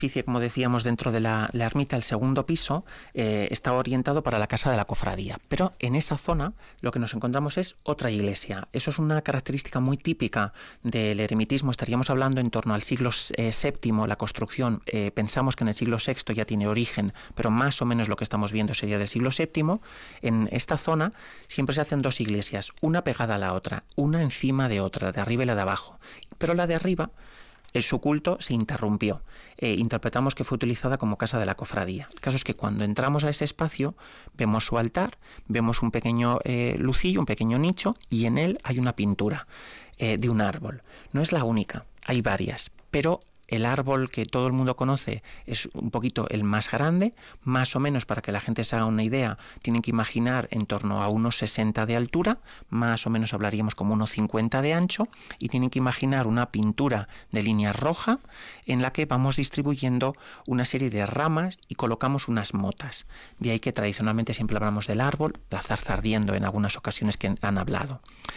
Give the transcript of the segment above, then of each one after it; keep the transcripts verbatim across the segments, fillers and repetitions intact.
Como decíamos, dentro de la, la ermita, el segundo piso eh, está orientado para la casa de la cofradía, pero en esa zona lo que nos encontramos es otra iglesia. Eso es una característica muy típica del eremitismo. Estaríamos hablando en torno al siglo eh, séptimo, la construcción, eh, pensamos que en el siglo sexto ya tiene origen, pero más o menos lo que estamos viendo sería del siglo séptimo. En esta zona siempre se hacen dos iglesias, una pegada a la otra, una encima de otra, de arriba y la de abajo, pero la de arriba, el su culto se interrumpió. Eh, interpretamos que fue utilizada como casa de la cofradía. El caso es que cuando entramos a ese espacio vemos su altar, vemos un pequeño eh, lucillo, un pequeño nicho, y en él hay una pintura eh, de un árbol. No es la única, hay varias, pero el árbol que todo el mundo conoce es un poquito el más grande, más o menos, para que la gente se haga una idea, tienen que imaginar en torno a unos sesenta de altura, más o menos hablaríamos como unos cincuenta de ancho, y tienen que imaginar una pintura de línea roja en la que vamos distribuyendo una serie de ramas y colocamos unas motas. De ahí que tradicionalmente siempre hablamos del árbol, la zarza ardiendo en algunas ocasiones que han hablado.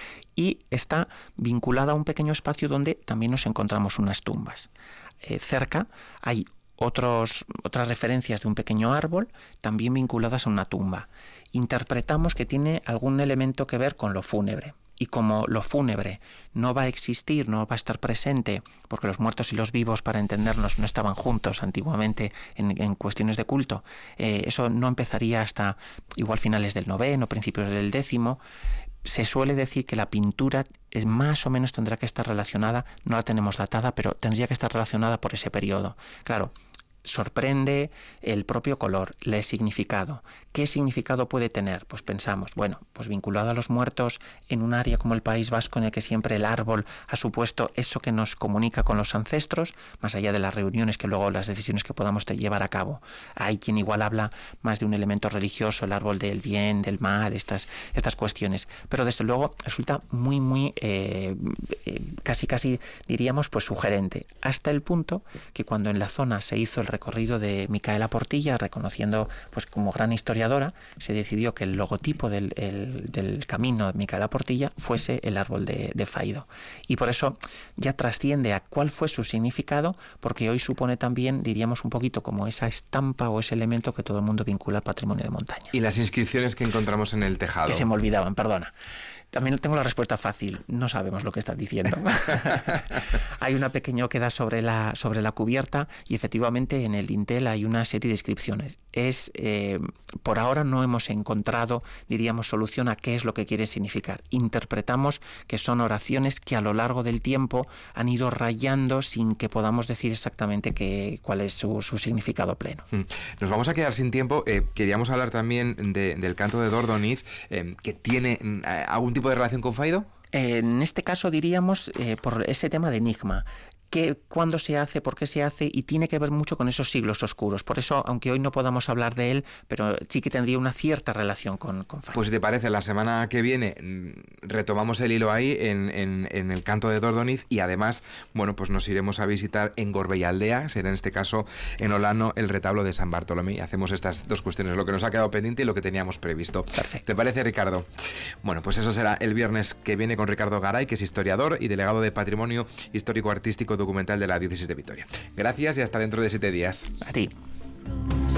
Y está vinculada a un pequeño espacio donde también nos encontramos unas tumbas. Eh, cerca hay otros, otras referencias de un pequeño árbol, también vinculadas a una tumba. Interpretamos que tiene algún elemento que ver con lo fúnebre. Y como lo fúnebre no va a existir, no va a estar presente, porque los muertos y los vivos, para entendernos, no estaban juntos antiguamente en, en cuestiones de culto, eh, eso no empezaría hasta igual finales del noveno, principios del décimo. Se suele decir que la pintura es más o menos tendrá que estar relacionada, no la tenemos datada, pero tendría que estar relacionada por ese periodo. Claro, sorprende el propio color, el significado. ¿Qué significado puede tener? Pues pensamos, bueno, pues vinculado a los muertos en un área como el País Vasco, en el que siempre el árbol ha supuesto eso que nos comunica con los ancestros, más allá de las reuniones que luego las decisiones que podamos llevar a cabo. Hay quien igual habla más de un elemento religioso, el árbol del bien, del mal, estas, estas cuestiones. Pero desde luego resulta muy, muy, eh, eh, casi, casi diríamos, pues sugerente, hasta el punto que cuando en la zona se hizo el recorrido de Micaela Portilla, reconociendo pues como gran historiadora, se decidió que el logotipo del, el, del camino de Micaela Portilla fuese el árbol de, de Faido. Y por eso ya trasciende a cuál fue su significado, porque hoy supone también, diríamos, un poquito como esa estampa o ese elemento que todo el mundo vincula al patrimonio de montaña. Y las inscripciones que encontramos en el tejado. Que se me olvidaban, perdona. También tengo la respuesta fácil, no sabemos lo que estás diciendo. Hay una pequeña queda sobre la, sobre la cubierta y efectivamente en el dintel hay una serie de inscripciones. Es, eh, por ahora no hemos encontrado, diríamos, solución a qué es lo que quiere significar. Interpretamos que son oraciones que a lo largo del tiempo han ido rayando sin que podamos decir exactamente que, cuál es su, su significado pleno. Nos vamos a quedar sin tiempo. Eh, queríamos hablar también de, del canto de Dordoniz, eh, que tiene eh, algún tipo de relación con Faido. Eh, en este caso diríamos eh, por ese tema de enigma. ¿Qué, cuándo se hace, por qué se hace? Y tiene que ver mucho con esos siglos oscuros. Por eso, aunque hoy no podamos hablar de él, pero sí que tendría una cierta relación con, con Faido. Pues si te parece, la semana que viene retomamos el hilo ahí en, en, en el canto de Dordoniz, y además, bueno, pues nos iremos a visitar en Gorbeialdea, será en este caso en Olano, el retablo de San Bartolomé, y hacemos estas dos cuestiones, lo que nos ha quedado pendiente y lo que teníamos previsto. Perfecto. ¿Te parece, Ricardo? Bueno, pues eso será el viernes que viene con Ricardo Garay, que es historiador y delegado de Patrimonio Histórico Artístico Documental de la Diócesis de Vitoria. Gracias y hasta dentro de siete días. A ti.